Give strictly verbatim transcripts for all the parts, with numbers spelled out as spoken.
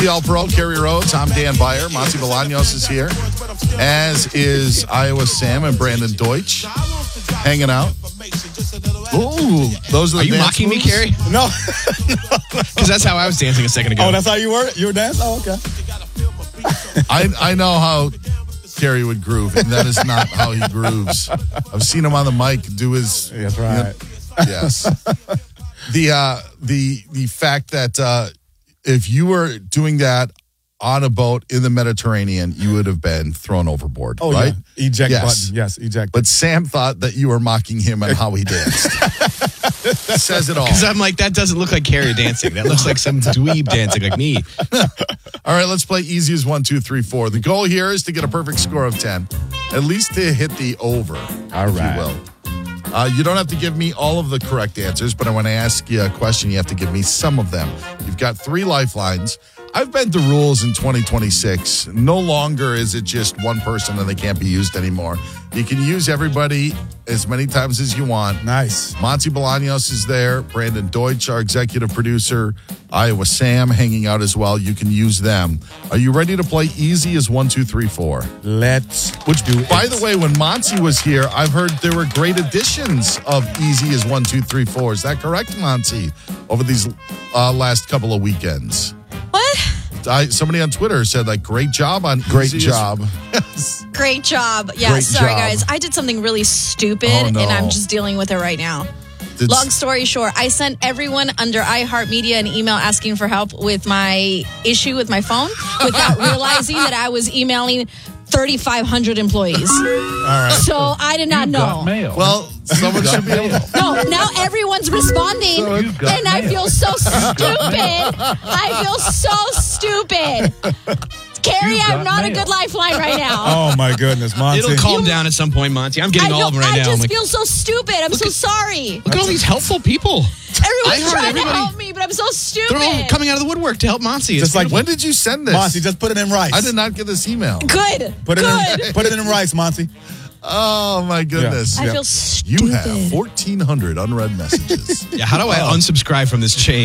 The All-Pro, Kerry Rhodes. I'm Dan Beyer. Monty Bolaños is here, as is Iowa Sam and Brandon Deutsch hanging out. Ooh, those are the Are you dance mocking moves? me, Kerry? No. Because that's how I was dancing a second ago. Oh, that's how you were? You were dancing? Oh, okay. I, I know how Kerry would groove, and that is not how he grooves. I've seen him on the mic do his... That's right. Yes. the, uh, the, the fact that uh, if you were doing that on a boat in the Mediterranean, you would have been thrown overboard, Oh, right? yeah. Eject Yes. button. Yes, eject. But Sam thought that you were mocking him and how he danced. Says it all. Because I'm like, that doesn't look like Kerry dancing. That looks like some dweeb dancing like me. All right, let's play easy as one, two, three, four. The goal here is to get a perfect score of ten, at least to hit the over. All if right. you will. Uh, you don't have to give me all of the correct answers, but when I ask you a question, you have to give me some of them. You've got three lifelines. I've bent the rules in twenty twenty-six. No longer is it just one person and they can't be used anymore. You can use everybody as many times as you want. Nice. Monty Bolaños is there. Brandon Deutsch, our executive producer. Iowa Sam hanging out as well. You can use them. Are you ready to play easy as one, two, three, four? Let's Which, do by it. the way, when Monty was here, I've heard there were great additions of easy as one, two, three, four. Is that correct, Monty? Over these uh, last couple of weekends. What? I, somebody on Twitter said, like, great job on Great easy as- job. Yes. Great job. Yeah, Great sorry, job. guys. I did something really stupid, Oh, no. and I'm just dealing with it right now. Did- Long story short, I sent everyone under iHeartMedia an email asking for help with my issue with my phone without realizing that I was emailing thirty-five hundred employees. All right. So I did not know. Well, someone should be able to. No, now everyone's responding, So you've got and I feel so stupid. I feel so stupid. Carrie, I'm not a good lifeline right now. Oh, my goodness, Monty. It'll calm down at some point, Monty. I'm getting I, all of them right I now. I'm just like, feel so stupid. I'm so sorry. look at all these helpful people. Everyone's I heard trying everybody- to help me, but I'm so stupid. They're all coming out of the woodwork to help Monty. It's Just like- beautiful. When did you send this? Monty, just put it in rice. I did not get this email. Good. Put it Good. in. Put it in rice, Monty. Oh, my goodness. I Yeah. feel stupid. You have fourteen hundred unread messages. Yeah, how do I unsubscribe from this chain?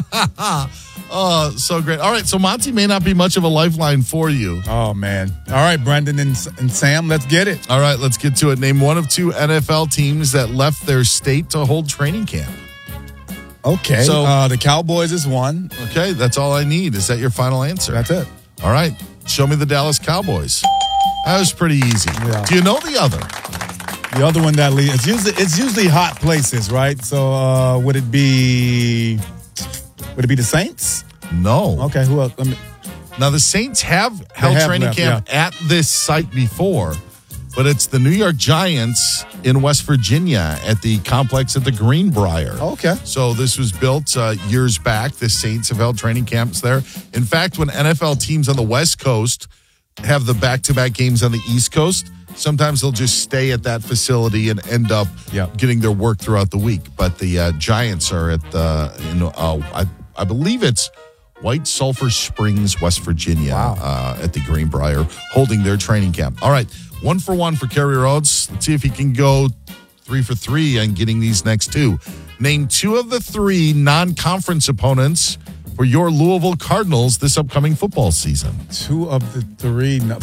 Oh, so great. All right, so Monty may not be much of a lifeline for you. Oh man. All right, Brendan and, and Sam, let's get it. All right, let's get to it. Name one of two N F L teams that left their state to hold training camp. Okay. So- So uh, the Cowboys is one. Okay, that's all I need. Is that your final answer? That's it. All right, show me the Dallas Cowboys. That was pretty easy. Yeah. Do you know the other? The other one that leads. It's usually it's usually hot places, right? So uh, would it be? Would it be the Saints? No. Okay. Who else? I mean, Now, the Saints have held have training left, camp at this site before, but it's the New York Giants in West Virginia at the complex at the Greenbrier. okay. So this was built uh, years back. The Saints have held training camps there. In fact, when N F L teams on the West Coast have the back-to-back games on the East Coast, sometimes they'll just stay at that facility and end up Yep. getting their work throughout the week. But the uh, Giants are at the, you know, uh, I, I believe it's White Sulphur Springs, West Virginia, Wow. uh, at the Greenbrier, holding their training camp. All right, one for one for Kerry Rhodes. Let's see if he can go three for three on getting these next two. Name two of the three non-conference opponents for your Louisville Cardinals this upcoming football season. Two of the three. No.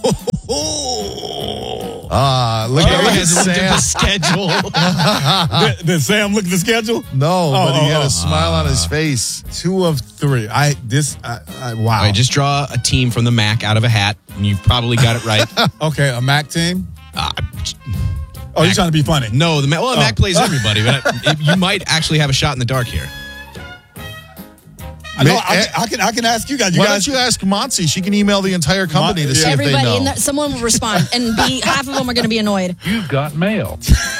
Ah, look Kerry at has looked at the Sam. schedule. did, did Sam look at the schedule? No, but he oh, had oh. a smile on his face. Two of three. I this. I, I, wow. All right, just draw a team from the M A C out of a hat, and you've probably got it right. okay. A M A C team. Uh, Oh, you're trying to be funny. no, the M A C, well, the M A C Oh. plays everybody, but I, you might actually have a shot in the dark here. I, know, I, can, I can. I can ask you guys. You Why guys. don't you ask Monty? She can email the entire company Mon- to see yeah. if they Everybody, know. and that, someone will respond, and be half of them are going to be annoyed. You've got mail.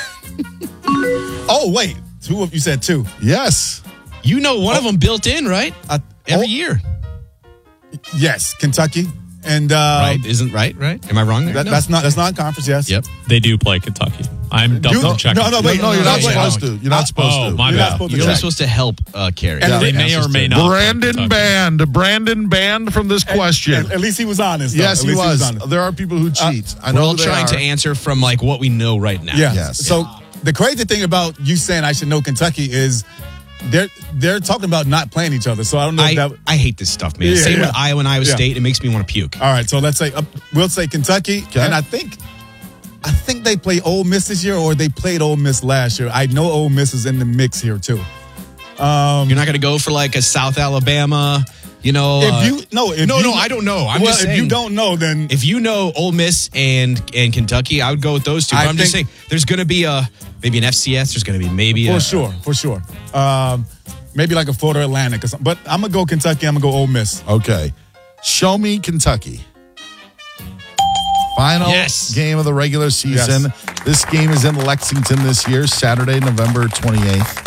Oh wait. Two of you said two. Yes. You know one of them built in, right? Uh, Every oh, year. Yes, Kentucky. And uh, Right? Isn't right? Right? Am I wrong there? that, No. that's not that's not conference. Yes. Yep. They do play Kentucky. I'm double no, checking. no, no, wait, no, you're not wait, supposed wait. to. You're not supposed oh, to. my You're not bad. supposed to You're only check. supposed to help uh, Carrie. And They the may or answers may to- not. Brandon Kentucky. banned. Brandon banned from this question. At, at least he was honest. Though. yes, At he least was. honest. There are people who cheat. I know We're all who they trying are. to answer from like what we know right now. Yeah. Yes. So the crazy thing about you saying I should know Kentucky is they're they're talking about not playing each other. So I don't know I, if that. I hate this stuff, man. Yeah, Same yeah. with Iowa and Iowa Yeah. State. It makes me want to puke. All right, so let's say uh, we'll say Kentucky, Okay. and I think I think they play Ole Miss this year, or they played Ole Miss last year. I know Ole Miss is in the mix here too. Um, You're not going to go for like a South Alabama, you know? if uh, you no, if no, you, no, I don't know. I'm well, just if saying. you don't know, then If you know Ole Miss and and Kentucky, I would go with those two. But I I'm just think- saying, there's going to be a maybe an F C S. There's going to be maybe for a, sure, for sure, um, maybe like a Florida Atlantic or something. But I'm gonna go Kentucky. I'm gonna go Ole Miss. Okay. Show me Kentucky. Final Yes. game of the regular season. This game is in Lexington this year, Saturday, November twenty-eighth.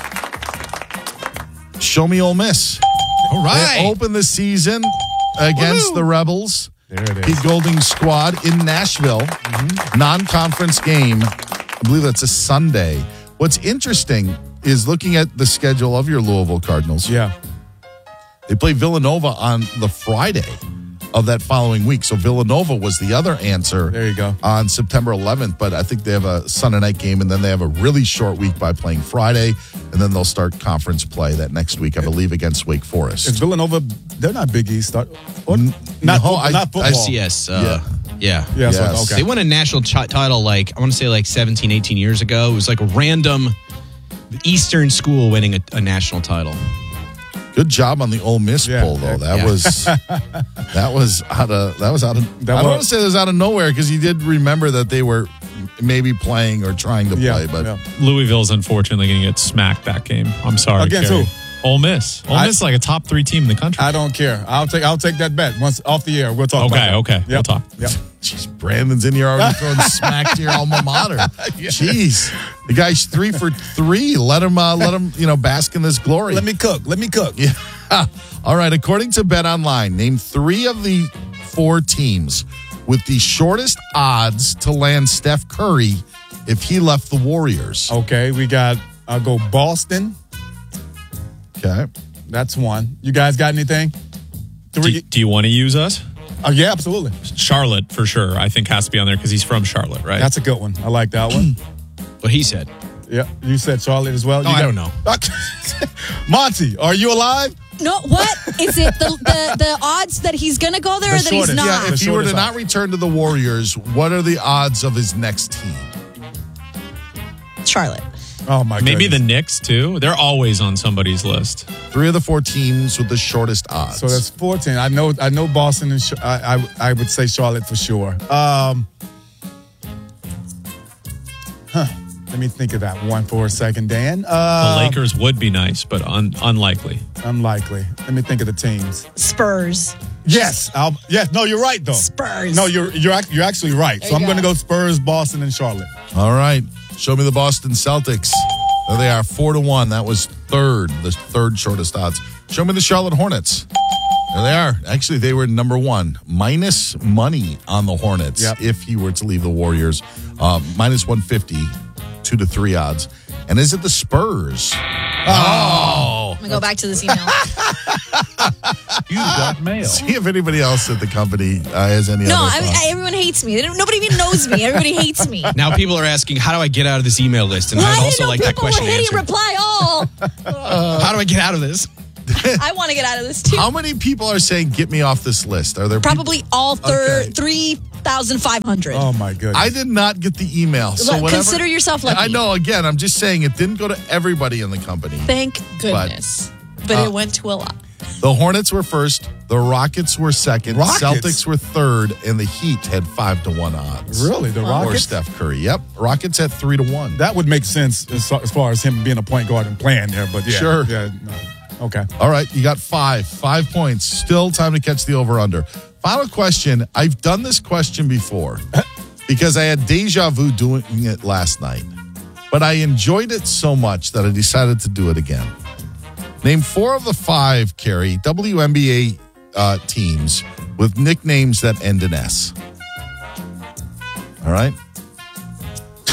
Show me Ole Miss. All They right. open the season against Woohoo. the Rebels. There it is. Pete Golding's squad in Nashville. Non-conference game. I believe that's a Sunday. What's interesting is looking at the schedule of your Louisville Cardinals. Yeah, They play Villanova on the Friday of that following week. So Villanova was the other answer. There you go. On September eleventh, but I think they have a Sunday night game, and then they have a really short week by playing Friday, and then they'll start conference play that next week, I believe, against Wake is Forest. Villanova? They're not Big East, or, or N- not, no, fo- I- not football. F C S. Uh, yeah. Yeah, so- Yes. okay. They won a national ch- title like, I want to say like seventeen, eighteen years ago. It was like a random Eastern school winning a, a national title. Good job on the Ole Miss Yeah, poll, though. That yeah. was that was out of that was out of. That I don't was- want to say it was out of nowhere because you did remember that they were maybe playing or trying to Yeah, play, but yeah. Louisville's unfortunately going to get smacked that game. I'm sorry. Against Kerry. who? Ole Miss. Ole I- Miss is like a top three team in the country. I don't care. I'll take I'll take that bet once off the air. We'll talk. Okay, about that. okay. We'll talk. Yep. Jeez, Brandon's in here already throwing smack to your alma mater. Jeez, the guy's three for three. Let him, uh, let him, you know, bask in this glory. Let me cook. Let me cook. Yeah. All right. According to Bet Online, name three of the four teams with the shortest odds to land Steph Curry if he left the Warriors. Okay, we got. I'll go Boston. Okay. That's one. You guys got anything? Do, Three. do you want to use us? Oh yeah, absolutely. Charlotte, for sure. I think has to be on there because he's from Charlotte, right? That's a good one. I like that one. What he said. Yeah, you said Charlotte as well. No, You I got- don't know. Monty, are you alive? No, what is it? The the, the odds that he's gonna go there, The or that he's shortest. not? Yeah, The if he were to shortest not odds. return to the Warriors, what are the odds of his next team? Charlotte. Oh my god. Maybe the Knicks, too. They're always on somebody's list. Three of the four teams with the shortest odds. So that's fourteen. I know. I know Boston and Ch- I, I. I would say Charlotte for sure. Um. Huh. Let me think of that one for a second, Dan. The Uh, Lakers would be nice, but un- unlikely. Unlikely. Let me think of the teams. Spurs. Yes. I'll, yes. No, you're right though. Spurs. No, you're you're ac- you're actually right. There So I'm you going to go. go Spurs, Boston, and Charlotte. All right. Show me the Boston Celtics. There they are, four to one. That was third, the third shortest odds. Show me the Charlotte Hornets. There they are. Actually, they were number one, minus money on the Hornets Yep. if he were to leave the Warriors. Uh, minus one fifty, two to three odds. And is it the Spurs? Oh. I'm gonna go back to this email. You got mail. See if anybody else at the company uh, has any No, other I mean, thoughts. I, everyone hates me. They don't, nobody even knows me. Everybody hates me. Now people are asking, how do I get out of this email list? And Well, I I'd didn't also know like that people question were hitting answered. reply all. How do I get out of this? I want to get out of this too. How many people are saying, get me off this list? Are there people- Probably all thir- Okay. three thousand five hundred. Oh my goodness. I did not get the email. So Look, whatever, consider yourself lucky. I know. Again, I'm just saying it didn't go to everybody in the company. Thank goodness. But, uh, it went to a lot. The Hornets were first. The Rockets were second. Rockets? Celtics were third, and the Heat had five to one odds. Really, the Or Rockets? Steph Curry. Yep, Rockets at three to one. That would make sense as, as far as him being a point guard and playing there. But yeah, Sure. Yeah. No. Okay. All right, you got five. Five points. Still time to catch the over/under. Final question. I've done this question before because I had deja vu doing it last night, but I enjoyed it so much that I decided to do it again. Name four of the five, Carrie, W N B A uh, teams with nicknames that end in S. All right?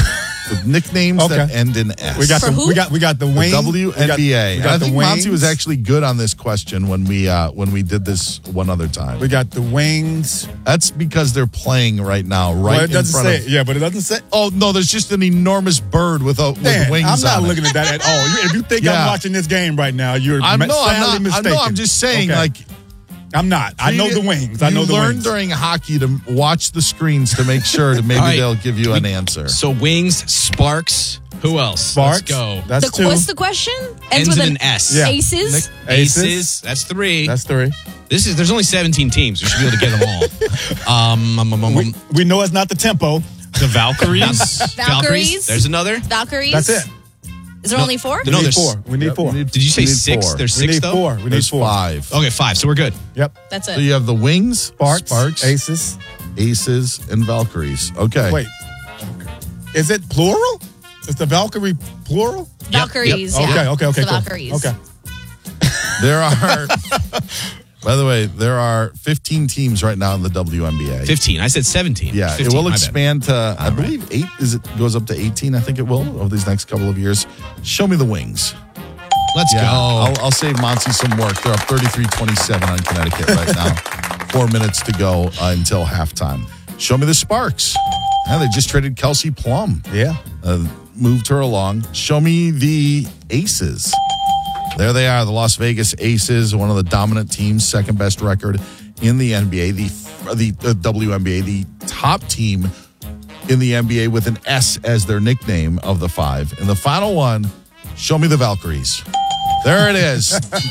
with nicknames Okay. that end in S. We got For the who? we got we got the the wings. W N B A. We And got, I we got think the Monty was wings. actually good on this question when we uh, when we did this one other time. We got the wings. That's because they're playing right now, right Well, it in doesn't front say. of. Yeah, but it doesn't say. Oh no, there's just an enormous bird with, a, with Dan, wings I'm not on looking it. at that at all. You- If you think Yeah. I'm watching this game right now, you're I'm, ma- no, I'm sadly not. I mistaken. know. I'm just saying, Okay. like. I'm not. I know the wings. I you know the learn wings. during hockey to watch the screens to make sure that maybe All right. they'll give you an answer. So wings, Sparks. Who else? Sparks. Let's go. That's The, two. what's the question? Ends with an S. Yeah. Aces. Aces. That's three. That's three. This is. There's only seventeen teams. We should be able to get them all. um, um, um, um, We, we know it's not the tempo. The Valkyries. Valkyries. There's another. Valkyries. That's it. Is there only four? We No, need there's- four. We need Yep, four. we need- Did you say we need six? four. There's we six need though. four. We need There's four. five. Okay, five. So we're good. Yep. That's So it. you have the wings, Sparks, Sparks, Aces. Aces, and Valkyries. Okay. Wait. Is it plural? Is the Valkyrie plural? Valkyries. Okay, Yeah. okay, okay, The cool. Valkyries. Okay. There are. By the way, there are fifteen teams right now in the W N B A. Fifteen. I said seventeen. Yeah, fifteen, it will my bad. expand to, I believe, eight. Is it goes up to eighteen? I think it will over these next couple of years. Show me the wings. Let's Yeah, go. I'll, I'll save Monty some work. They're up thirty-three twenty-seven on Connecticut right now. Four minutes to go uh, until halftime. Show me the Sparks. Yeah, they just traded Kelsey Plum. Yeah. Uh, moved her along. Show me the Aces. There they are, the Las Vegas Aces, one of the dominant teams, second best record in the N B A, the the, the W N B A, the top team in the N B A with an S as their nickname of the five. And the final one, show me the Valkyries. There it is.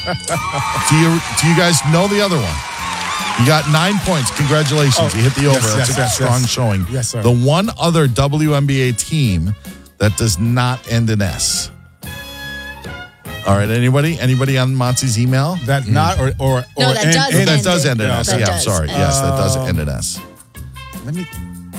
do you do you guys know the other one? You got nine points. Congratulations. Oh, you hit the over. yes, That's yes, a yes, strong yes. showing. Yes, sir. The one other W N B A team that does not end in S. All right, anybody? Anybody on Monty's email? That not or or, No, or that end- does end- that end does in- end in Yeah, S. that Yeah, I'm does sorry. end. Yes, that does end in S. Let me.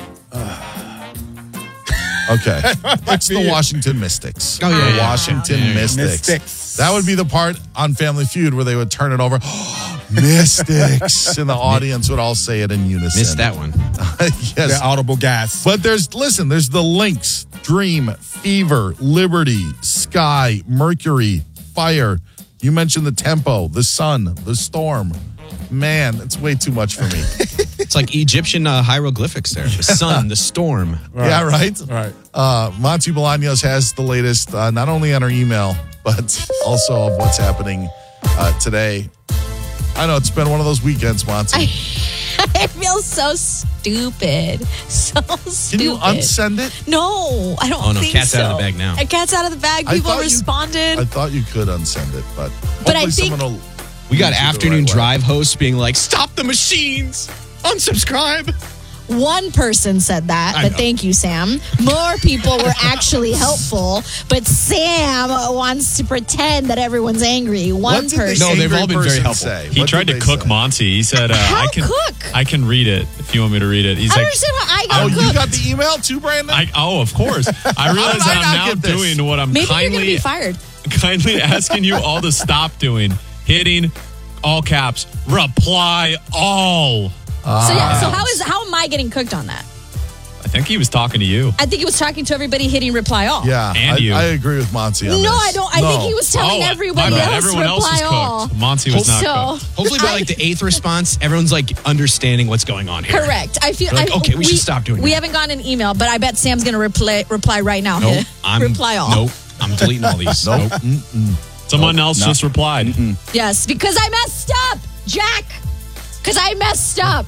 Okay. It's the Washington Mystics. Oh, yeah, The yeah. Washington Yeah, yeah. Mystics. Mystics. That would be the part on Family Feud where they would turn it over. Mystics. And the audience would all say it in unison. Missed that one. Yes. The audible gas. But there's, listen, there's the Lynx, Dream, Fever, Liberty, Sky, Mercury, Fire. You mentioned the tempo, the sun, the storm. Man, it's way too much for me. It's like Egyptian uh, hieroglyphics there. The sun, the storm. Yeah, right? Right. Uh, Monty Bolaños has the latest, uh, not only on our email, but also of what's happening uh, today. I know it's been one of those weekends, Monty. I feel so stupid. So stupid. Can you unsend it? No, I don't Oh, no, think cat's so. out of the bag now. A cat's out of the bag. I People thought you- responded. I thought you could unsend it, but But I hopefully think- someone will. We got use it the afternoon right way. drive hosts being like, "Stop the machines, unsubscribe." One person said that, I but know. thank you, Sam. More people were actually helpful, but Sam wants to pretend that everyone's angry. One What did the person. No, they've all angry been very person helpful. say? He What tried did to they cook say? Monty. He said, uh, How "I can cook? I can read it if you want me to read it." He's I like, understand how I Oh, got you cooked. got the email too, Brandon? I, "Oh, of course." I realize How did I that not I'm now get this? doing what I'm Maybe you're going to kindly be fired. kindly asking you all to stop doing. Hitting all caps. Reply all. So yeah. So how is how am I getting cooked on that? I think he was talking to you. I think he was talking to everybody hitting reply all. yeah, And I, you. I agree with Monty on No, this. I don't. I No. think he was telling Oh, everybody my bad. else Everyone else reply was all. cooked. Monty was not so, cooked. Hopefully, by I- like the eighth response, everyone's like understanding what's going on here. Correct. I feel They're like, I, okay, we should stop doing We that. haven't gotten an email, but I bet Sam's going to reply reply right now. Nope. I'm reply all. Nope. I'm deleting all these. Nope. Someone else just replied. Yes, because I messed up, Jack. Because I messed up.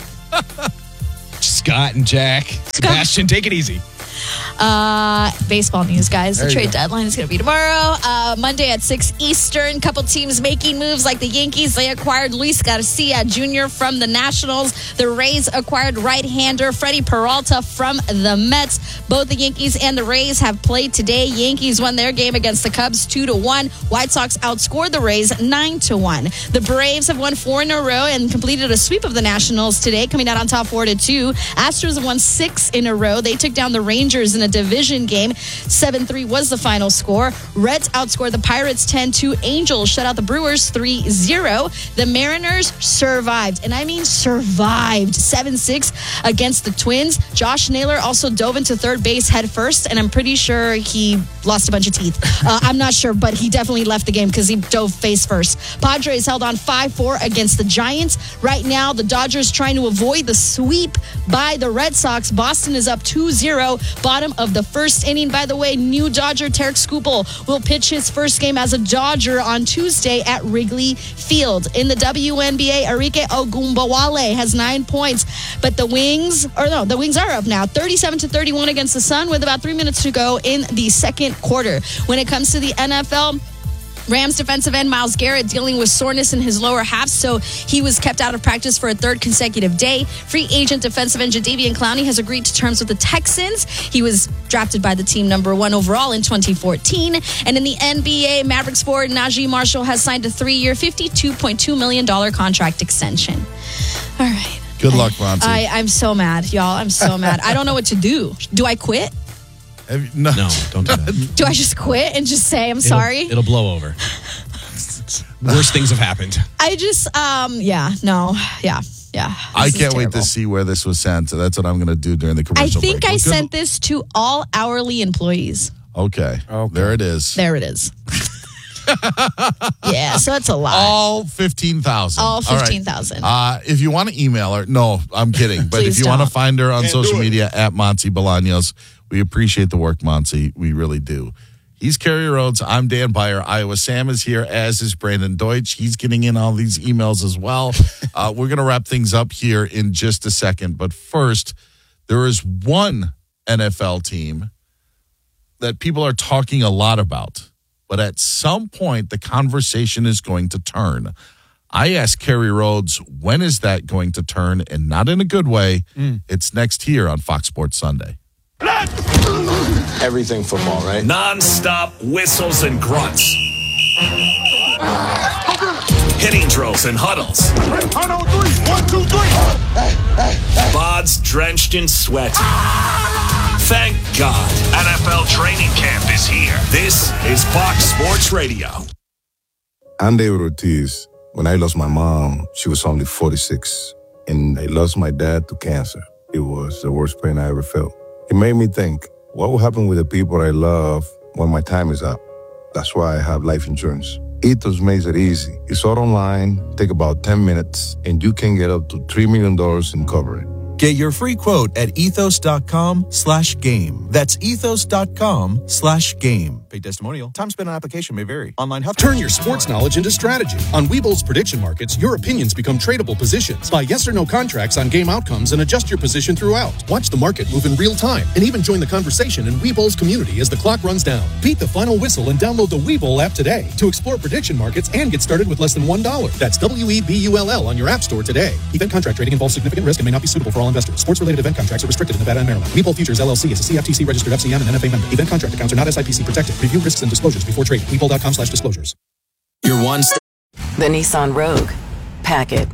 Scott and Jack, Sebastian, take it easy. Uh, baseball news, guys. The There you trade go. deadline is going to be tomorrow, uh, Monday at six Eastern. Couple teams making moves like the Yankees. They acquired Luis Garcia Junior from the Nationals. The Rays acquired right-hander Freddie Peralta from the Mets. Both the Yankees and the Rays have played today. Yankees won their game against the Cubs two to one. White Sox outscored the Rays nine to one. The Braves have won four in a row and completed a sweep of the Nationals today, coming out on top four to two. Astros have won six in a row. They took down the Rangers Rangers in a division game. seven three was the final score. Reds outscored the Pirates ten two. Angels shut out the Brewers three zero. The Mariners survived, and I mean survived, seven six against the Twins. Josh Naylor also dove into third base head first, and I'm pretty sure he lost a bunch of teeth. Uh, I'm not sure, but he definitely left the game because he dove face first. Padres held on five four against the Giants. Right now, the Dodgers trying to avoid the sweep by the Red Sox. Boston is up two zero, bottom of the first inning. By the way, new Dodger Tarek Skubal will pitch his first game as a Dodger on Tuesday at Wrigley Field. In the W N B A, Arike Ogunbowale has nine points, but the Wings, or no, the Wings are up now, thirty-seven to thirty-one against the Sun with about three minutes to go in the second quarter. When it comes to the N F L, Rams defensive end Myles Garrett dealing with soreness in his lower half, so he was kept out of practice for a third consecutive day. Free agent defensive end Jadeveon Clowney has agreed to terms with the Texans. He was drafted by the team number one overall in twenty fourteen. And in the N B A, Mavericks forward Najee Marshall has signed a three-year, fifty-two point two million dollars contract extension. All right. Good luck, Monty. I, I'm so mad, y'all. I'm so mad. I don't know what to do. Do I quit? Have you- no. No, don't do that. Do I just quit and just say I'm It'll- sorry? It'll blow over. Worse things have happened. I just, um, yeah, no, yeah, yeah. I This is can't wait to terrible. see where this was sent. So that's what I'm going to do during the I commercial think break. I Well, good- sent this to all hourly employees. Okay. Okay. There it is. There it is. Yeah, so it's a lot. All fifteen thousand. All fifteen thousand. Uh, if you want to email her, no, I'm kidding. But Please if you want to don't. find her on Can't social do it. media at Monty Bolaños, we appreciate the work, Monty. We really do. He's Kerry Rhodes. I'm Dan Byer. Iowa Sam is here, as is Brandon Deutsch. He's getting in all these emails as well. uh, we're going to wrap things up here in just a second. But first, there is one N F L team that people are talking a lot about. But at some point, the conversation is going to turn. I asked Kerry Rhodes, when is that going to turn? And not in a good way. Mm. It's next here on Fox Sports Sunday. Everything football, right? Non-stop whistles and grunts. Hitting drills and huddles. Bods drenched in sweat. Thank God, N F L training camp is here. This is Fox Sports Radio. I'm David Ortiz. When I lost my mom, she was only forty-six, and I lost my dad to cancer. It was the worst pain I ever felt. It made me think, what will happen with the people I love when my time is up? That's why I have life insurance. Ethos makes it easy. It's all online, take about ten minutes, and you can get up to three million dollars in coverage. Get your free quote at ethos.com slash game. That's ethos.com slash game. Paid testimonial. Time spent on application may vary. Online health. Turn your sports knowledge into strategy. On Webull's prediction markets, your opinions become tradable positions. Buy yes or no contracts on game outcomes and adjust your position throughout. Watch the market move in real time and even join the conversation in Webull's community as the clock runs down. Beat the final whistle and download the Webull app today to explore prediction markets and get started with less than one dollar. That's W E B U L L on your app store today. Event contract trading involves significant risk and may not be suitable for all investors. Sports-related event contracts are restricted in Nevada and Maryland. Webull Futures L L C is a C F T C-registered F C M and N F A member. Event contract accounts are not S I P C protected. Review risks and disclosures before trading. Webull.com slash disclosures. You're one step. The Nissan Rogue. Pack it.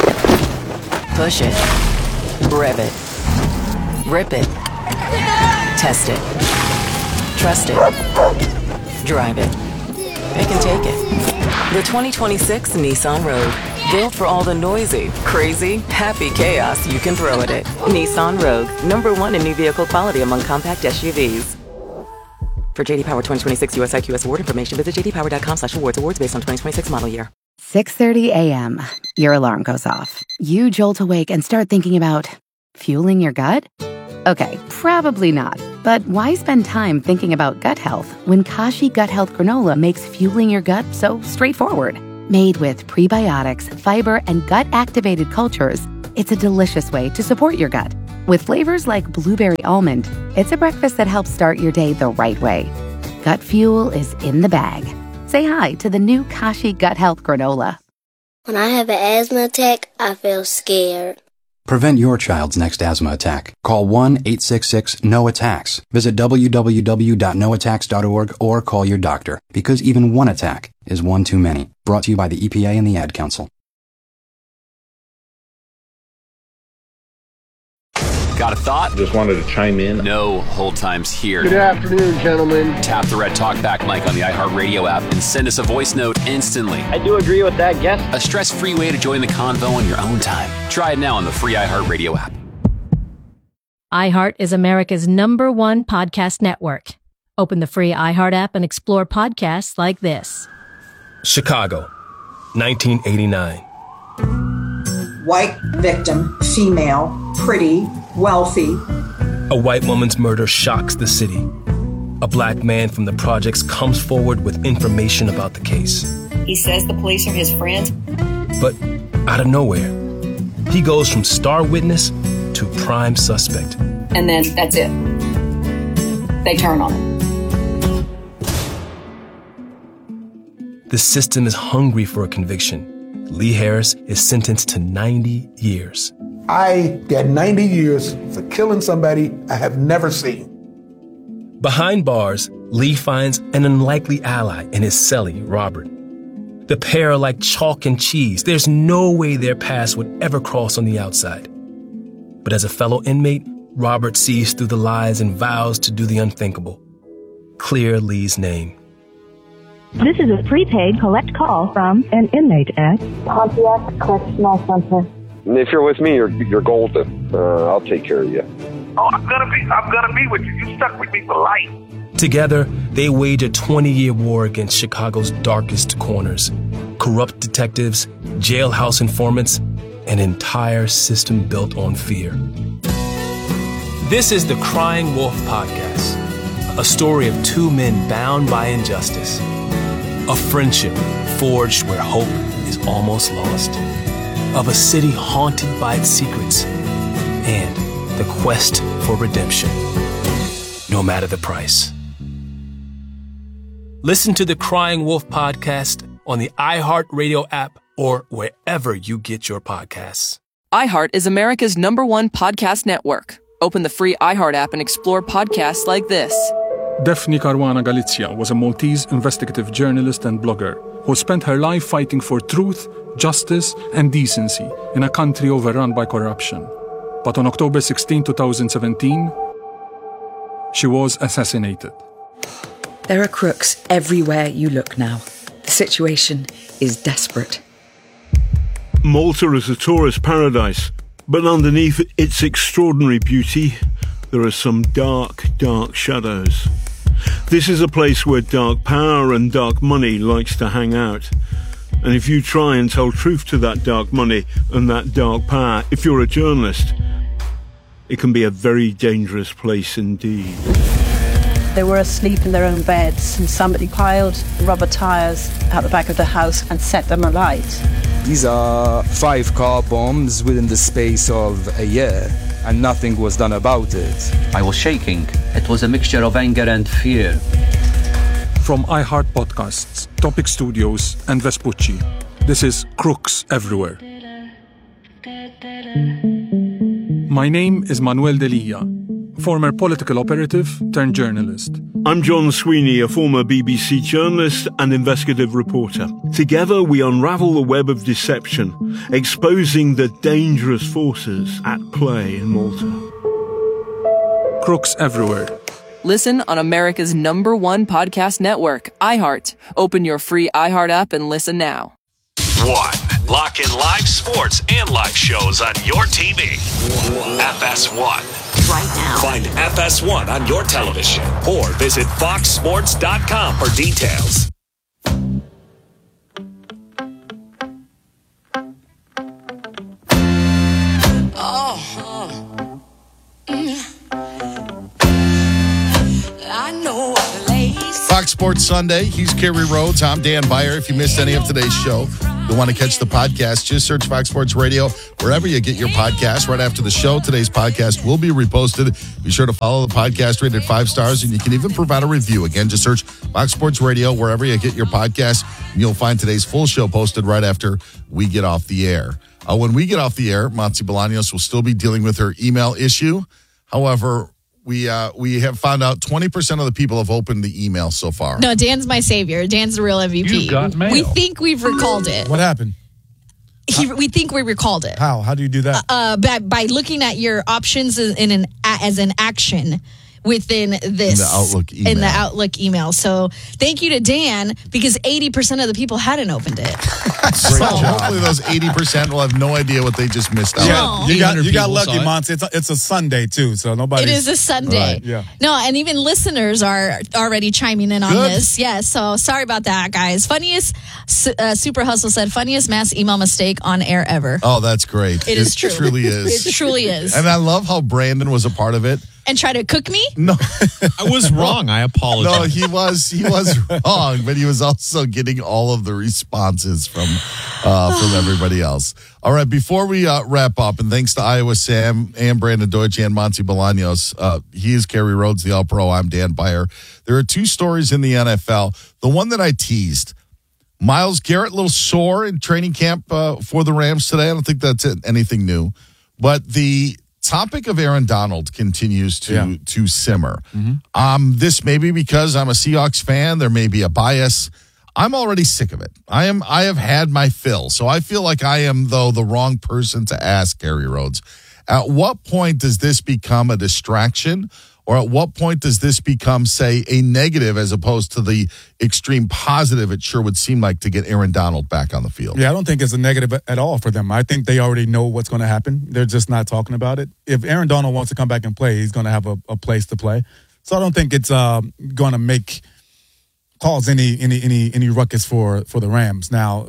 Push it. Rev it. Rip it. Test it. Trust it. Drive it. It can take it. The twenty twenty-six Nissan Rogue. Built for all the noisy, crazy, happy chaos you can throw at it. Nissan Rogue. Number one in new vehicle quality among compact S U Vs. For J D Power twenty twenty-six U S I Q S award information, visit jdpower.com slash awards. Awards based on twenty twenty-six model year. six thirty a.m. Your alarm goes off. You jolt awake and start thinking about fueling your gut? Okay, probably not. But why spend time thinking about gut health when Kashi Gut Health Granola makes fueling your gut so straightforward? Made with prebiotics, fiber, and gut-activated cultures, it's a delicious way to support your gut. With flavors like blueberry almond, it's a breakfast that helps start your day the right way. Gut fuel is in the bag. Say hi to the new Kashi Gut Health Granola. When I have an asthma attack, I feel scared. Prevent your child's next asthma attack. Call one eight six six N O attacks. Visit w w w dot no attacks dot org or call your doctor, because even one attack is one too many. Brought to you by the E P A and the Ad Council. Got a thought? Just wanted to chime in. No hold times here. Good afternoon, gentlemen. Tap the red talkback mic on the iHeartRadio app and send us a voice note instantly. I do agree with that guess. A stress-free way to join the convo on your own time. Try it now on the free iHeartRadio app. iHeart is America's number one podcast network. Open the free iHeart app and explore podcasts like this. Chicago, nineteen eighty-nine. White victim, female, pretty, wealthy. A white woman's murder shocks the city. A black man from the projects comes forward with information about the case. He says the police are his friends. But out of nowhere, he goes from star witness to prime suspect. And then that's it. They turn on him. The system is hungry for a conviction. Lee Harris is sentenced to ninety years. I got ninety years for killing somebody I have never seen. Behind bars, Lee finds an unlikely ally in his cellie, Robert. The pair are like chalk and cheese. There's no way their paths would ever cross on the outside. But as a fellow inmate, Robert sees through the lies and vows to do the unthinkable. Clear Lee's name. This is a prepaid collect call from an inmate at Pontiac Correctional Center. If you're with me, you're you're golden. Uh, I'll take care of you. Oh, I'm gonna be I'm gonna be with you. You stuck with me for life. Together, they wage a twenty-year war against Chicago's darkest corners. Corrupt detectives, jailhouse informants, an entire system built on fear. This is the Crying Wolf Podcast, a story of two men bound by injustice. A friendship forged where hope is almost lost. Of a city haunted by its secrets. And the quest for redemption, no matter the price. Listen to the Crying Wolf Podcast on the iHeartRadio app or wherever you get your podcasts. iHeart is America's number one podcast network. Open the free iHeart app and explore podcasts like this. Daphne Caruana Galizia was a Maltese investigative journalist and blogger who spent her life fighting for truth, justice, and decency in a country overrun by corruption. But on October sixteenth, twenty seventeen, she was assassinated. There are crooks everywhere you look now. The situation is desperate. Malta is a tourist paradise, but underneath its extraordinary beauty, there are some dark, dark shadows. This is a place where dark power and dark money likes to hang out. And if you try and tell truth to that dark money and that dark power, if you're a journalist, it can be a very dangerous place indeed. They were asleep in their own beds and somebody piled rubber tires out the back of the house and set them alight. These are five car bombs within the space of a year, and nothing was done about it. I was shaking. It was a mixture of anger and fear. From iHeart Podcasts, Topic Studios, and Vespucci, this is Crooks Everywhere. My name is Manuel Delia, former political operative turned journalist. I'm John Sweeney, a former B B C journalist and investigative reporter. Together we unravel the web of deception, exposing the dangerous forces at play in Malta. Crooks Everywhere. Listen on America's number one podcast network, iHeart. Open your free iHeart app and listen now. One. Lock in live sports and live shows on your T V. F S one. Right now. Find F S one on your television or visit fox sports dot com for details. Oh, mm. I know a place. Fox Sports Sunday. He's Kerry Rhodes. I'm Dan Byer. If you missed any of today's show, you want to catch the podcast, just search Fox Sports Radio wherever you get your podcast. Right after the show, today's podcast will be reposted. Be sure to follow the podcast, rated five stars, and you can even provide a review. Again, just search Fox Sports Radio wherever you get your podcast, and you'll find today's full show posted right after we get off the air. Uh, when we get off the air, Monty Bolaños will still be dealing with her email issue. However, we uh, we have found out twenty percent of the people have opened the email so far. No, Dan's my savior. Dan's the real M V P. You got mail. We think we've recalled it. What happened? He, we think we recalled it. How? How do you do that? Uh, by, by looking at your options in an as an action within this in the Outlook email. in the Outlook email. So thank you to Dan because eighty percent of the people hadn't opened it. Great So- job. Hopefully those eighty percent will have no idea what they just missed out. Yeah, No. you got you got people lucky, saw it. Monty. It's a, it's a Sunday too, so nobody. It is a Sunday. Right, yeah. No, and even listeners are already chiming in on Good. this. Yes, so sorry about that, guys. Funniest, uh, Super Hustle said, funniest mass email mistake on air ever. Oh, that's great. It is true. It truly is. It truly is. And I love how Brandon was a part of it. And try to cook me? No, I was wrong. I apologize. no, he was he was wrong, but he was also getting all of the responses from uh, from everybody else. All right, before we uh, wrap up, and thanks to Iowa Sam and Brandon Deutsch and Monty Bolaños, uh, he is Kerry Rhodes, the All-Pro. I'm Dan Beyer. There are two stories in the N F L. The one that I teased, Myles Garrett, a little sore in training camp uh, for the Rams today. I don't think that's anything new, but the topic of Aaron Donald continues to Yeah. to simmer. Um, this may be because I'm a Seahawks fan. There may be a bias. I'm already sick of it. I am. I have had my fill. So I feel like I am, though, the wrong person to ask, Kerry Rhodes. At what point does this become a distraction? Or at what point does this become, say, a negative as opposed to the extreme positive it sure would seem like to get Aaron Donald back on the field? Yeah, I don't think it's a negative at all for them. I think they already know what's going to happen. They're just not talking about it. If Aaron Donald wants to come back and play, he's going to have a, a place to play. So I don't think it's uh, going to make cause any any any any ruckus for for the Rams. Now,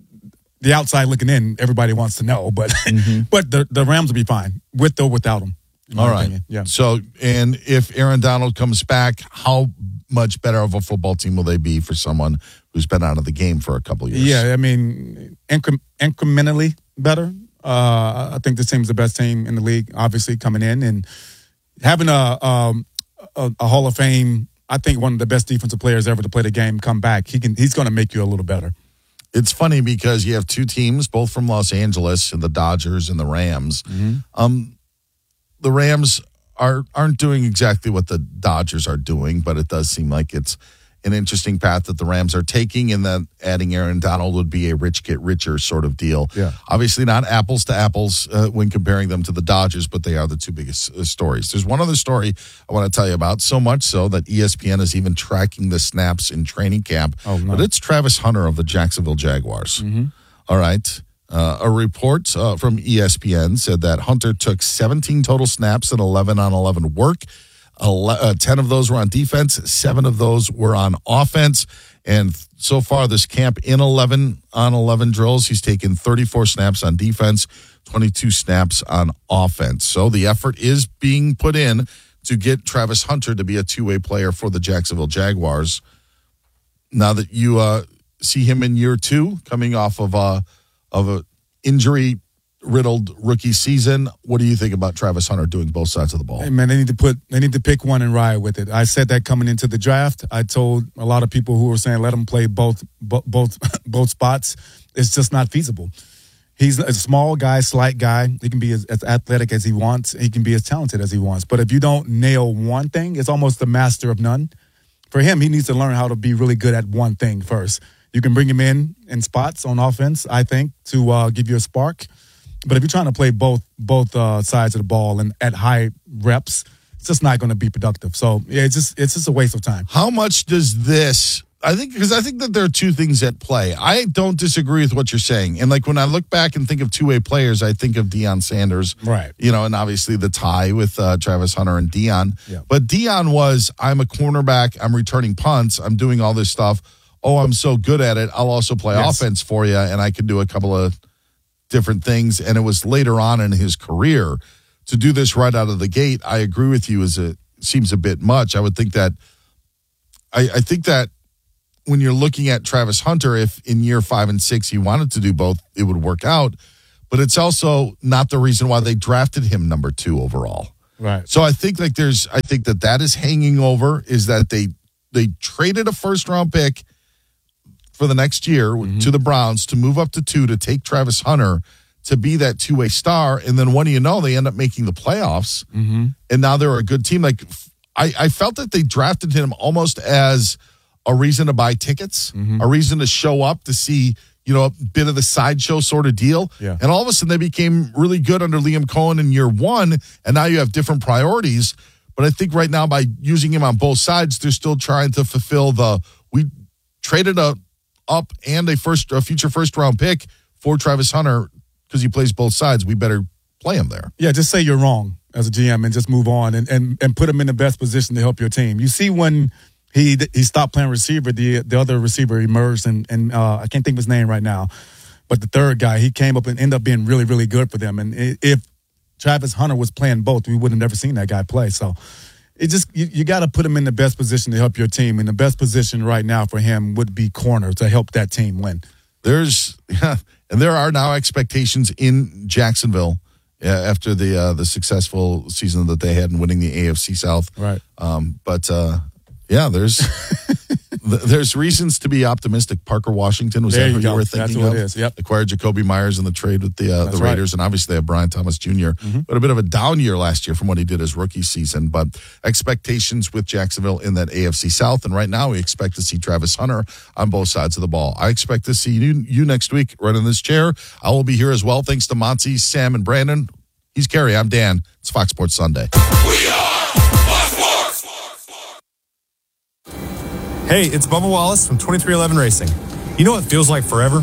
the outside looking in, everybody wants to know, but but the the Rams will be fine with or without him. in my All right. opinion. Yeah. So, and if Aaron Donald comes back, how much better of a football team will they be for someone who's been out of the game for a couple of years? Yeah, I mean, incre- incrementally better. Uh, I think this team's the best team in the league, obviously, coming in. And having a, um, a, a Hall of Fame, I think one of the best defensive players ever to play the game come back, he can. he's going to make you a little better. It's funny because you have two teams, both from Los Angeles, and the Dodgers and the Rams. Mm-hmm. Um, the Rams are, aren't doing exactly what the Dodgers are doing, but it does seem like it's an interesting path that the Rams are taking, and that adding Aaron Donald would be a rich get richer sort of deal. Yeah. Obviously not apples to apples uh, when comparing them to the Dodgers, but they are the two biggest uh, stories. There's one other story I want to tell you about, so much so that E S P N is even tracking the snaps in training camp. Oh, no. But it's Travis Hunter of the Jacksonville Jaguars. Mm-hmm. All right. Uh, a report uh, from E S P N said that Hunter took seventeen total snaps and eleven on eleven work. Ele- uh, ten of those were on defense, seven of those were on offense. And so far this camp, in eleven on eleven drills, he's taken thirty-four snaps on defense, twenty-two snaps on offense. So the effort is being put in to get Travis Hunter to be a two-way player for the Jacksonville Jaguars. Now that you uh, see him in year two, coming off of uh, of a injury riddled rookie season, what do you think about Travis Hunter doing both sides of the ball? Hey, man, they need to put they need to pick one and ride with it. I said that coming into the draft. I told a lot of people who were saying let him play both bo- both both spots. It's just not feasible. He's a small guy, slight guy. He can be as, as athletic as he wants. He can be as talented as he wants. But if you don't nail one thing, it's almost the master of none. For him, he needs to learn how to be really good at one thing first. You can bring him in in spots on offense, I think, to uh, give you a spark. But if you're trying to play both both uh, sides of the ball and at high reps, it's just not going to be productive. So yeah, it's just it's just a waste of time. How much does this? I think because I think that there are two things at play. I don't disagree with what you're saying, and like when I look back and think of two-way players, I think of Deion Sanders, right? You know, and obviously the tie with uh, Travis Hunter and Deion. Yeah. But Deion was, I'm a cornerback, I'm returning punts, I'm doing all this stuff. Oh, I'm so good at it. I'll also play Yes. offense for you, and I can do a couple of different things. And it was later on in his career to do this right out of the gate. I agree with you. As it seems a bit much. I would think that. I, I think that when you're looking at Travis Hunter, if in year five and six he wanted to do both, it would work out. But it's also not the reason why they drafted him number two overall. Right. So I think like there's, I think that that is hanging over. Is that they they traded a first round pick for the next year mm-hmm. to the Browns to move up to two to take Travis Hunter to be that two-way star. And then what do you know? They end up making the playoffs. Mm-hmm. And now they're a good team. Like I, I felt that they drafted him almost as a reason to buy tickets, mm-hmm. a reason to show up to see, you know, a bit of the sideshow sort of deal. Yeah. And all of a sudden they became really good under Liam Cohen in year one, and now you have different priorities. But I think right now by using him on both sides, they're still trying to fulfill the, we traded a up and a first a future first round pick for Travis Hunter because he plays both sides. We better play him there. Yeah, just say you're wrong as a G M and just move on and, and, and put him in the best position to help your team. You see when he he stopped playing receiver, the the other receiver emerged, and, and uh, I can't think of his name right now, but the third guy, he came up and ended up being really, really good for them. And if Travis Hunter was playing both, we would have never seen that guy play. So it just you, you got to put him in the best position to help your team. And the best position right now for him would be corner to help that team win. There's yeah, and there are now expectations in Jacksonville uh, after the uh, the successful season that they had in winning the A F C South. Right. Um, but uh, yeah, there's there's reasons to be optimistic. Parker Washington was There that you who go. you were That's thinking who of? it is. Yep. Acquired Jacoby Myers in the trade with the uh, That's the right. Raiders, and obviously they have Brian Thomas Junior Mm-hmm. But a bit of a down year last year from what he did his rookie season. But expectations with Jacksonville in that A F C South, and right now we expect to see Travis Hunter on both sides of the ball. I expect to see you, you next week right in this chair. I will be here as well. Thanks to Monty, Sam, and Brandon. He's Kerry. I'm Dan. It's Fox Sports Sunday. Hey, it's Bubba Wallace from twenty-three eleven Racing. You know what feels like forever?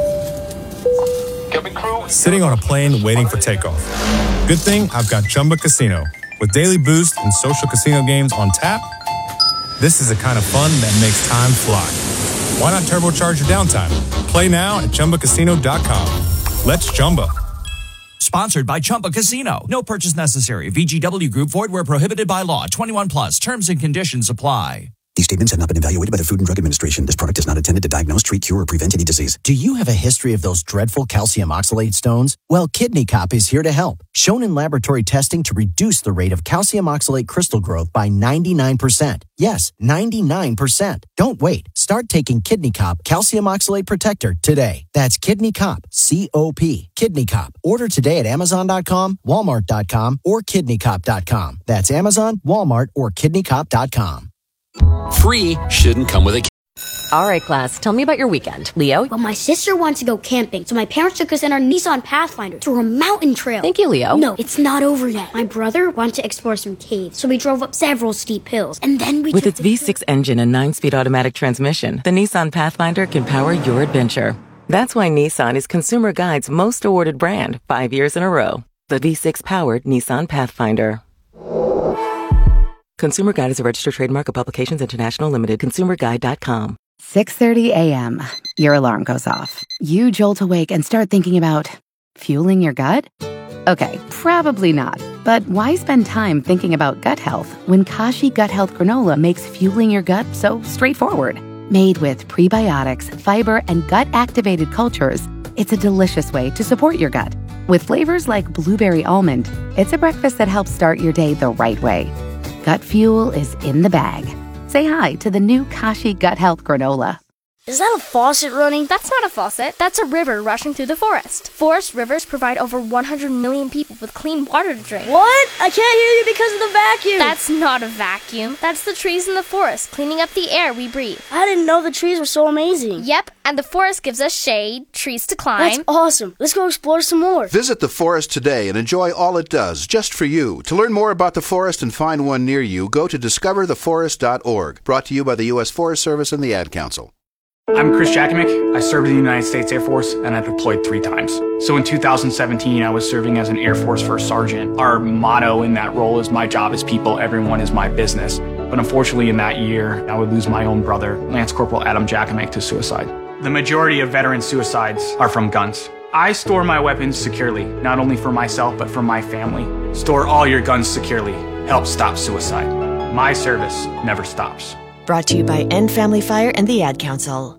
Sitting on a plane waiting for takeoff. Good thing I've got Chumba Casino. With daily boost and social casino games on tap, this is the kind of fun that makes time fly. Why not turbocharge your downtime? Play now at Chumba Casino dot com. Let's Chumba. Sponsored by Chumba Casino. No purchase necessary. V G W Group. Void where prohibited by law. twenty-one plus. Terms and conditions apply. These statements have not been evaluated by the Food and Drug Administration. This product is not intended to diagnose, treat, cure, or prevent any disease. Do you have a history of those dreadful calcium oxalate stones? Well, Kidney Cop is here to help. Shown in laboratory testing to reduce the rate of calcium oxalate crystal growth by ninety-nine percent. Yes, ninety-nine percent. Don't wait. Start taking Kidney Cop Calcium Oxalate Protector today. That's Kidney Cop, C O P, Kidney Cop. Order today at Amazon dot com, Walmart dot com, or Kidney Cop dot com. That's Amazon, Walmart, or Kidney Cop dot com. Free shouldn't come with a... All right, class, tell me about your weekend. Leo? Well, my sister wants to go camping, so my parents took us in our Nissan Pathfinder through a mountain trail. Thank you, Leo. No, it's not over yet. My brother wanted to explore some caves, so we drove up several steep hills, and then we With took its V six engine and nine-speed automatic transmission, the Nissan Pathfinder can power your adventure. That's why Nissan is Consumer Guide's most awarded brand five years in a row. The V six-powered Nissan Pathfinder. Consumer Guide is a registered trademark of Publications International Limited. consumer guide dot com. six thirty a.m. Your alarm goes off. You jolt awake and start thinking about fueling your gut? Okay, probably not. But why spend time thinking about gut health when Kashi Gut Health Granola makes fueling your gut so straightforward? Made with prebiotics, fiber, and gut-activated cultures, it's a delicious way to support your gut. With flavors like blueberry almond, it's a breakfast that helps start your day the right way. Gut fuel is in the bag. Say hi to the new Kashi Gut Health Granola. Is that a faucet running? That's not a faucet. That's a river rushing through the forest. Forest rivers provide over one hundred million people with clean water to drink. What? I can't hear you because of the vacuum. That's not a vacuum. That's the trees in the forest cleaning up the air we breathe. I didn't know the trees were so amazing. Yep, and the forest gives us shade, trees to climb. That's awesome. Let's go explore some more. Visit the forest today and enjoy all it does, just for you. To learn more about the forest and find one near you, go to discover the forest dot org. Brought to you by the U S Forest Service and the Ad Council. I'm Chris Jakimick. I served in the United States Air Force, and I deployed three times. So in two thousand seventeen, I was serving as an Air Force First Sergeant. Our motto in that role is, my job is people, everyone is my business. But unfortunately in that year, I would lose my own brother, Lance Corporal Adam Jakimick, to suicide. The majority of veteran suicides are from guns. I store my weapons securely, not only for myself, but for my family. Store all your guns securely. Help stop suicide. My service never stops. Brought to you by End Family Fire and the Ad Council.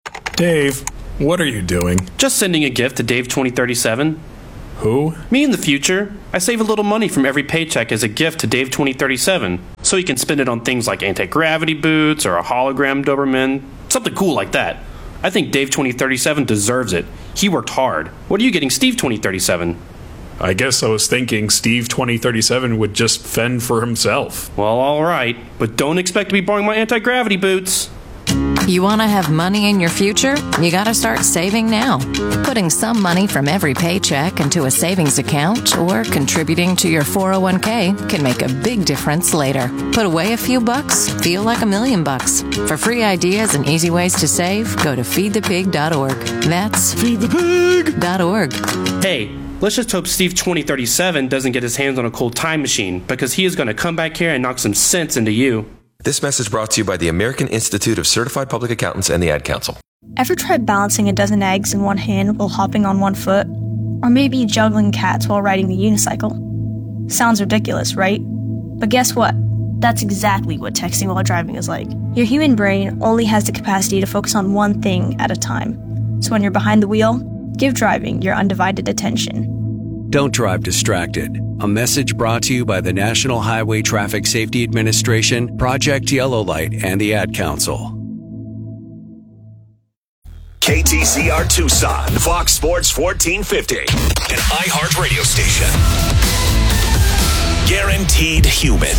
Dave, what are you doing? Just sending a gift to Dave twenty thirty-seven. Who? Me in the future. I save a little money from every paycheck as a gift to Dave twenty thirty-seven, so he can spend it on things like anti-gravity boots or a hologram Doberman, something cool like that. I think Dave twenty thirty-seven deserves it. He worked hard. What are you getting Steve twenty thirty-seven? I guess I was thinking Steve twenty thirty-seven would just fend for himself. Well, all right, but don't expect to be borrowing my anti-gravity boots. You want to have money in your future? You got to start saving now. Putting some money from every paycheck into a savings account or contributing to your four oh one k can make a big difference later. Put away a few bucks, feel like a million bucks. For free ideas and easy ways to save, go to feed the pig dot org. That's feed the pig dot org. Hey, let's just hope Steve twenty thirty-seven doesn't get his hands on a cold time machine, because he is going to come back here and knock some sense into you. This message brought to you by the American Institute of Certified Public Accountants and the Ad Council. Ever tried balancing a dozen eggs in one hand while hopping on one foot? Or maybe juggling cats while riding the unicycle? Sounds ridiculous, right? But guess what? That's exactly what texting while driving is like. Your human brain only has the capacity to focus on one thing at a time. So when you're behind the wheel, give driving your undivided attention. Don't drive distracted. A message brought to you by the National Highway Traffic Safety Administration, Project Yellow Light, and the Ad Council. K T C R Tucson, Fox Sports fourteen fifty, an iHeart radio station. Guaranteed human.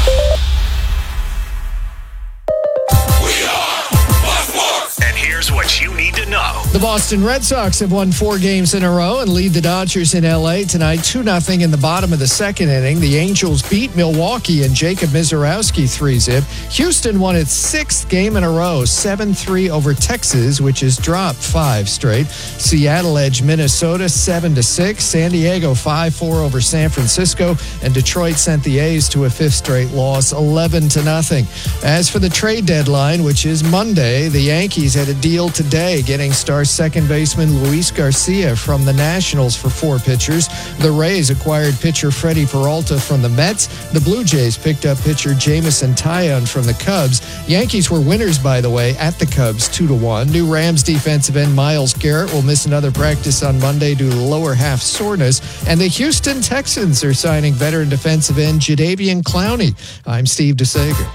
And here's what you need to know. The Boston Red Sox have won four games in a row and lead the Dodgers in L A tonight two nothing in the bottom of the second inning. The Angels beat Milwaukee and Jacob Mizorowski three zip. Houston won its sixth game in a row, seven three over Texas, which has dropped five straight. Seattle edged Minnesota seven to six. San Diego five four over San Francisco, and Detroit sent the A's to a fifth straight loss, eleven to nothing. As for the trade deadline, which is Monday, the Yankees had a deal today, getting star second baseman Luis Garcia from the Nationals for four pitchers. The Rays acquired pitcher Freddie Peralta from the Mets. The Blue Jays picked up pitcher Jameson Taillon from the Cubs. Yankees were winners, by the way, at the Cubs two to one. New Rams defensive end Myles Garrett will miss another practice on Monday due to lower half soreness. And the Houston Texans are signing veteran defensive end Jadeveon Clowney. I'm Steve DeSager.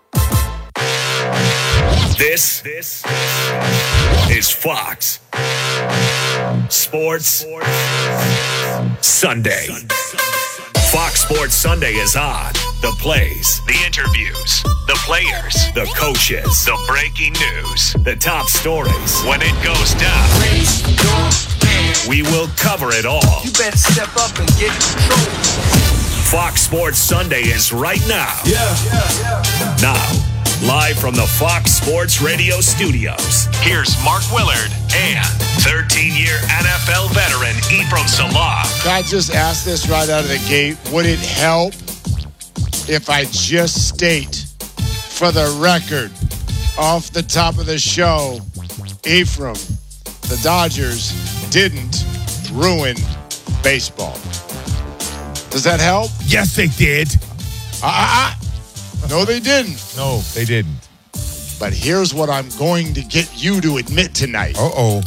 This, this is Fox Sports Sunday. Fox Sports Sunday is on. The plays, the interviews, the players, the coaches, the breaking news, the top stories. When it goes down, we will cover it all. You better step up and get control. Fox Sports Sunday is right now. Yeah, yeah, yeah. Now, live from the Fox Sports Radio studios, here's Mark Willard and thirteen-year N F L veteran Ephraim Salah. Can I just ask this right out of the gate? Would it help if I just state, for the record, off the top of the show, Ephraim, the Dodgers didn't ruin baseball? Does that help? Yes, they did. Ah, uh, uh, no, they didn't. No, they didn't. But here's what I'm going to get you to admit tonight. Uh-oh.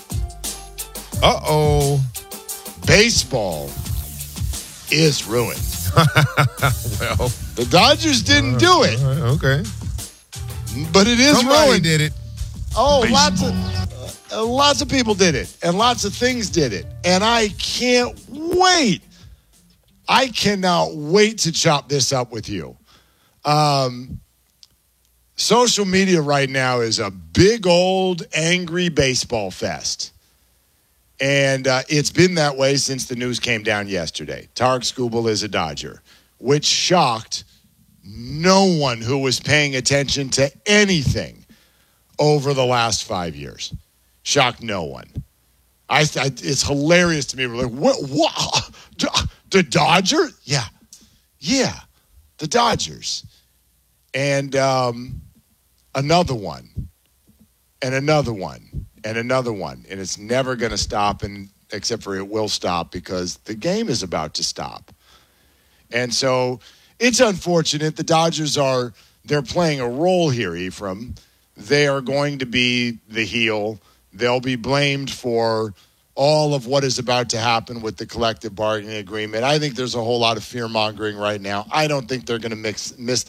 Uh-oh. Baseball is ruined. Well. The Dodgers didn't uh, do it. Uh, okay. But it is Somebody ruined. did it. Oh, Baseball. lots of uh, lots of people did it. And lots of things did it. And I can't wait. I cannot wait to chop this up with you. Um, social media right now is a big old angry baseball fest. And uh, it's been that way since the news came down yesterday. Tarek Skubal is a Dodger, which shocked no one who was paying attention to anything over the last five years. Shocked no one. I, I it's hilarious to me. We're like, what? What? The Dodger? Yeah. Yeah. The Dodgers. And um, another one. And another one. And another one. And it's never going to stop, and except for it will stop because the game is about to stop. And so it's unfortunate. The Dodgers are, they're playing a role here, Ephraim. They are going to be the heel. They'll be blamed for all of what is about to happen with the collective bargaining agreement. I think there's a whole lot of fear-mongering right now. I don't think they're going to mix miss the